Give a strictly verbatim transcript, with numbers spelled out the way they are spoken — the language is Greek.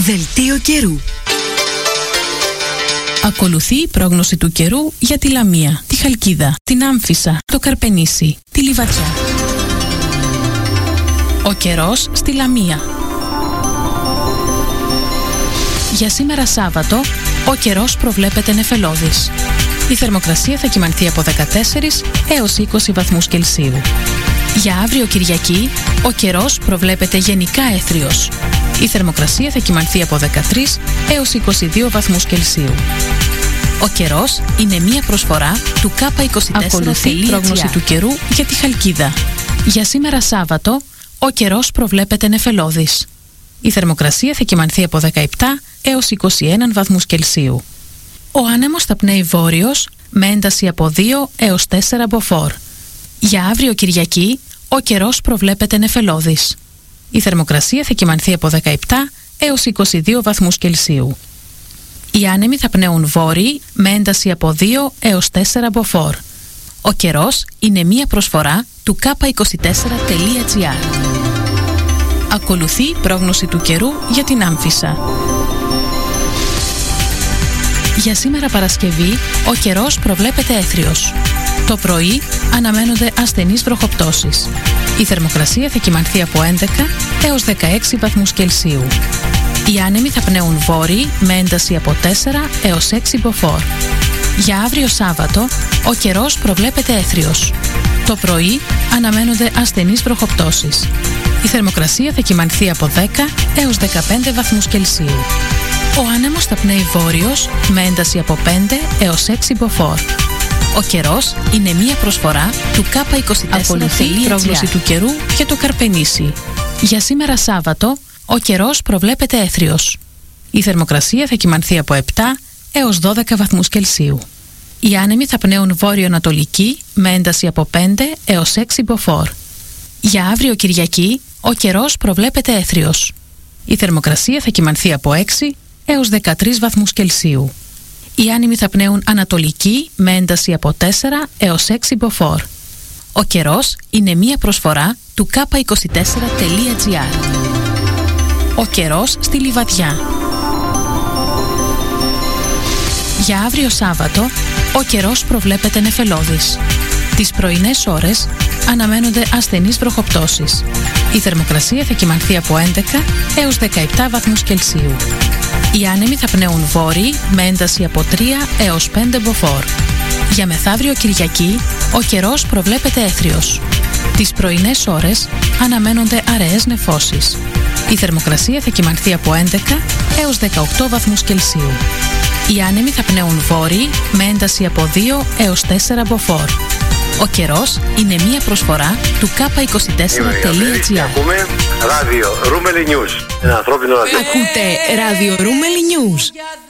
Δελτίο καιρού. Ακολουθεί η πρόγνωση του καιρού για τη Λαμία, τη Χαλκίδα, την Άμφισσα, το Καρπενήσι, τη Λιβαδιά. Ο καιρός στη Λαμία. Για σήμερα Σάββατο, ο καιρός προβλέπεται νεφελώδης. Η θερμοκρασία θα κυμανθεί από δεκατέσσερις έως είκοσι βαθμούς Κελσίου. Για αύριο Κυριακή, ο καιρός προβλέπεται γενικά έθριος. Η θερμοκρασία θα κυμανθεί από δεκατρείς έως είκοσι δύο βαθμούς Κελσίου. Ο καιρός είναι μία προσφορά του κάπα είκοσι τέσσερα. Ακολουθεί η πρόγνωση του καιρού για τη Χαλκίδα. Για σήμερα Σάββατο, ο καιρός προβλέπεται νεφελώδης. Η θερμοκρασία θα κυμανθεί από δεκαεπτά έως είκοσι ένα βαθμούς Κελσίου. Ο άνεμος θα πνέει βόρειος με ένταση από δύο έως τέσσερα μποφόρ. Για αύριο Κυριακή, ο καιρός προβλέπεται νεφελώδης. Η θερμοκρασία θα κυμανθεί από δεκαεπτά έως είκοσι δύο βαθμούς Κελσίου. Οι άνεμοι θα πνέουν βόρειοι με ένταση από δύο έως τέσσερα μποφόρ. Ο καιρός είναι μία προσφορά του κάπα είκοσι τέσσερα τελεία τζι άρ. Ακολουθεί η πρόγνωση του καιρού για την Άμφισσα. Για σήμερα Παρασκευή, ο καιρός προβλέπεται έθριος. Το πρωί αναμένονται ασθενείς βροχοπτώσεις. Η θερμοκρασία θα κυμανθεί από έντεκα έως δεκαέξι βαθμούς Κελσίου. Οι άνεμοι θα πνέουν βόρειοι με ένταση από τέσσερα έως έξι μποφόρ. Για αύριο Σάββατο, ο καιρός προβλέπεται έθριος. Το πρωί αναμένονται ασθενείς βροχοπτώσεις. Η θερμοκρασία θα κυμανθεί από δέκα έως δεκαπέντε βαθμούς Κελσίου. Ο άνεμος θα πνέει βόρειος με ένταση από πέντε έως έξι μποφόρ. Ο καιρός είναι μία προσφορά του κάπα είκοσι τέσσερα τελεία τζι άρ. Ακολουθεί η πρόγνωση του καιρού για το Καρπενήσι. Για σήμερα Σάββατο, ο καιρός προβλέπεται έθριος. Η θερμοκρασία θα κυμανθεί από επτά έως δώδεκα βαθμούς Κελσίου. Οι άνεμοι θα πνέουν βόρειο-ανατολική με ένταση από πέντε έως έξι μποφόρ. Για αύριο Κυριακή, ο καιρός προβλέπεται έθριος. Η θερμοκρασία θα κυμανθεί από έξι έως δεκατρείς βαθμούς Κελσίου. Οι άνεμοι θα πνέουν ανατολική με ένταση από τέσσερα έως έξι μποφόρ. Ο καιρός είναι μία προσφορά του κάπα είκοσι τέσσερα τελεία τζι άρ. Ο καιρός στη Λιβαδιά. Για αύριο Σάββατο, ο καιρός προβλέπεται νεφελώδης. Τις πρωινές ώρες αναμένονται ασθενείς βροχοπτώσεις. Η θερμοκρασία θα κυμανθεί από έντεκα έως δεκαεπτά βαθμούς Κελσίου. Οι άνεμοι θα πνέουν βόρειοι με ένταση από τρία έως πέντε μποφόρ. Για μεθαύριο Κυριακή, ο καιρός προβλέπεται έθριος. Τις πρωινές ώρες αναμένονται αραιές νεφώσεις. Η θερμοκρασία θα κυμανθεί από έντεκα έως δεκαοκτώ βαθμούς Κελσίου. Οι άνεμοι θα πνέουν βόρειοι με ένταση από δύο έως τέσσερα μποφόρ. Ο καιρός είναι μία προσφορά του κάπα είκοσι τέσσερα τελεία τζι άρ. Ακούμε ράδιο Ρούμελι News. Ένα ανθρώπινο ράδιο. Ακούτε ράδιο Ρούμελι News.